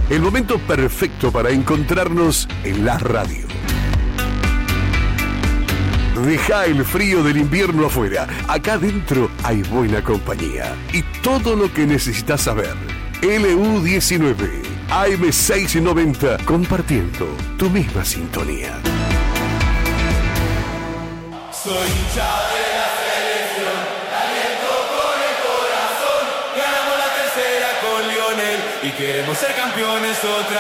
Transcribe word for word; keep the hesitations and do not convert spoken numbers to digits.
El momento perfecto para encontrarnos en la radio. Deja el frío del invierno afuera. Acá adentro hay buena compañía y todo lo que necesitas saber. L U diecinueve, A M seiscientos noventa, compartiendo tu misma sintonía. Soy hincha de la selección, aliento con el corazón. Ganamos la tercera con Lionel y queremos ser campeones otra